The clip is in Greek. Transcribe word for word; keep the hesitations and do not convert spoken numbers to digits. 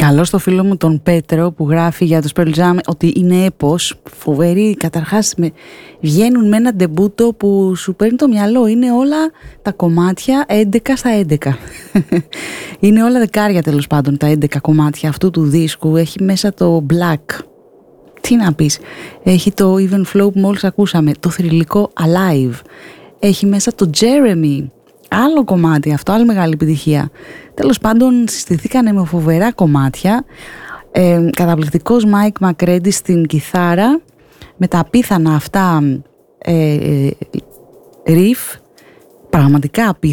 Καλό στο φίλο μου τον Πέτρο που γράφει για το Pearl Jam ότι είναι έπος, φοβερή, καταρχάς με, βγαίνουν με ένα ντεμπούτο που σου παίρνει το μυαλό, είναι όλα τα κομμάτια έντεκα στα έντεκα. Είναι όλα δεκάρια τέλος πάντων τα έντεκα κομμάτια αυτού του δίσκου, έχει μέσα το Black, τι να πεις, έχει το Even Flow που μόλις ακούσαμε, το θρυλικό Alive, έχει μέσα το Jeremy, άλλο κομμάτι αυτό, άλλη μεγάλη επιτυχία. Τέλος πάντων συστηθήκανε με φοβερά κομμάτια, ε, καταπληκτικός Mike McCready στην κιθάρα με τα απίθανα αυτά ε, ε, riff, πραγματικά απίθανα.